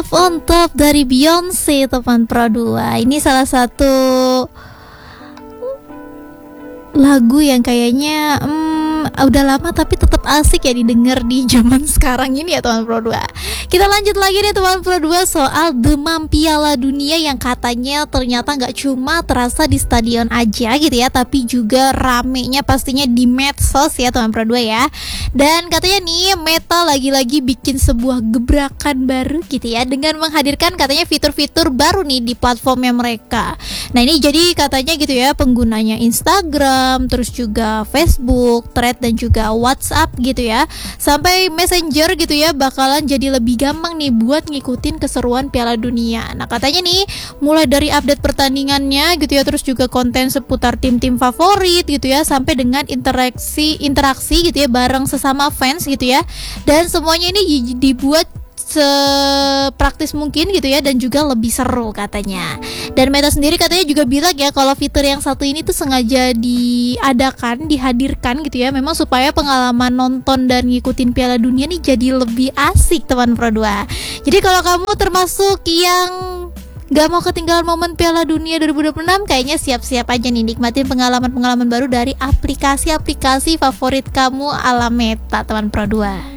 Love on Top dari Beyonce, teman Pro 2. Ini salah satu lagu yang kayaknya udah lama tapi tetap asik ya didengar di zaman sekarang ini ya teman Pro 2. Kita lanjut lagi nih teman Pro 2 soal demam Piala Dunia yang katanya ternyata gak cuma terasa di stadion aja gitu ya, tapi juga ramenya pastinya di medsos ya teman Pro 2 ya. Dan katanya nih Meta lagi-lagi bikin sebuah gebrakan baru gitu ya, dengan menghadirkan katanya fitur-fitur baru nih di platformnya mereka. Nah ini jadi katanya gitu ya, penggunanya Instagram, terus juga Facebook, Thread dan juga WhatsApp gitu ya, sampai Messenger gitu ya, bakalan jadi lebih gampang nih buat ngikutin keseruan Piala Dunia. Nah katanya nih mulai dari update pertandingannya gitu ya, terus juga konten seputar tim-tim favorit gitu ya, sampai dengan interaksi gitu ya bareng sesama fans gitu ya. Dan semuanya ini dibuat sepraktis mungkin gitu ya, dan juga lebih seru katanya. Dan Meta sendiri katanya juga bilang ya kalau fitur yang satu ini tuh sengaja dihadirkan gitu ya, memang supaya pengalaman nonton dan ngikutin Piala Dunia nih jadi lebih asik teman Pro 2. Jadi kalau kamu termasuk yang gak mau ketinggalan momen Piala Dunia 2026, kayaknya siap-siap aja nih nikmatin pengalaman-pengalaman baru dari aplikasi-aplikasi favorit kamu ala Meta teman Pro 2.